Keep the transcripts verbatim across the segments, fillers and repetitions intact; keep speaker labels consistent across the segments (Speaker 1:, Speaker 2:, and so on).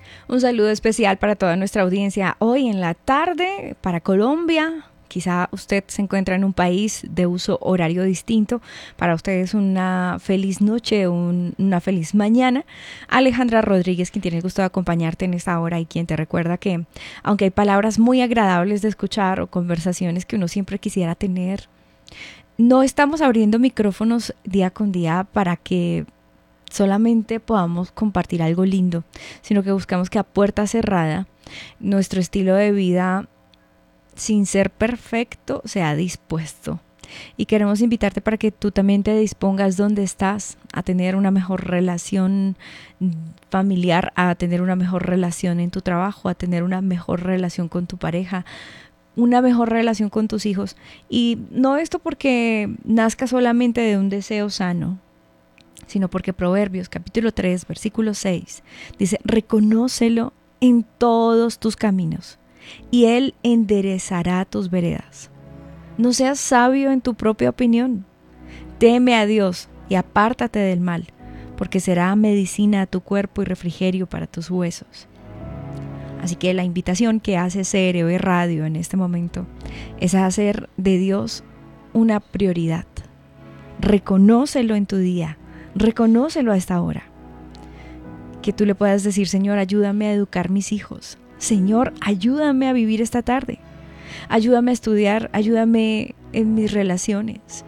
Speaker 1: Un saludo especial para toda nuestra audiencia hoy en la tarde para Colombia. Quizá usted se encuentra en un país de uso horario distinto. Para ustedes una feliz noche, un, una feliz mañana. Alejandra Rodríguez, quien tiene el gusto de acompañarte en esta hora y quien te recuerda que aunque hay palabras muy agradables de escuchar o conversaciones que uno siempre quisiera tener, no estamos abriendo micrófonos día con día para que solamente podamos compartir algo lindo, sino que buscamos que a puerta cerrada nuestro estilo de vida, sin ser perfecto, sea dispuesto. Y queremos invitarte para que tú también te dispongas donde estás a tener una mejor relación familiar, a tener una mejor relación en tu trabajo, a tener una mejor relación con tu pareja, una mejor relación con tus hijos. Y no esto porque nazca solamente de un deseo sano, sino porque Proverbios capítulo tres, versículo seis, dice: reconócelo en todos tus caminos y Él enderezará tus veredas. No seas sabio en tu propia opinión. Teme a Dios y apártate del mal, porque será medicina a tu cuerpo y refrigerio para tus huesos. Así que la invitación que hace C R V Radio en este momento es a hacer de Dios una prioridad. Reconócelo en tu día, reconócelo a esta hora. Que tú le puedas decir: Señor, ayúdame a educar mis hijos. Señor, ayúdame a vivir esta tarde. Ayúdame a estudiar, ayúdame en mis relaciones.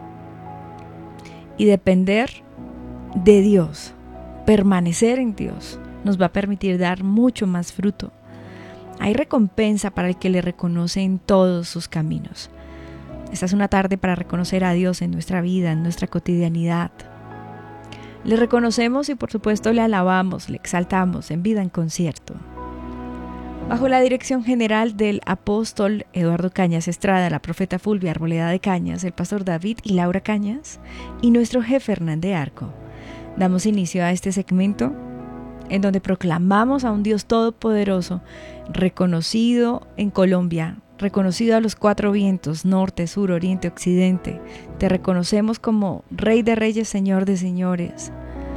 Speaker 1: Y depender de Dios, permanecer en Dios, nos va a permitir dar mucho más fruto. Hay recompensa para el que le reconoce en todos sus caminos. Esta es una tarde para reconocer a Dios en nuestra vida, en nuestra cotidianidad. Le reconocemos y por supuesto le alabamos, le exaltamos en vida en concierto. Bajo la dirección general del apóstol Eduardo Cañas Estrada, la profeta Fulvia Arboleda de Cañas, el pastor David y Laura Cañas y nuestro jefe Hernán de Arco, damos inicio a este segmento en donde proclamamos a un Dios todopoderoso, reconocido en Colombia, reconocido a los cuatro vientos, norte, sur, oriente, occidente. Te reconocemos como Rey de Reyes, Señor de Señores.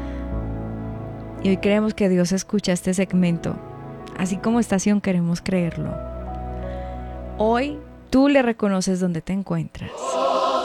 Speaker 1: Y hoy creemos que Dios escucha este segmento. Así como estación queremos creerlo. Hoy tú le reconoces donde te encuentras.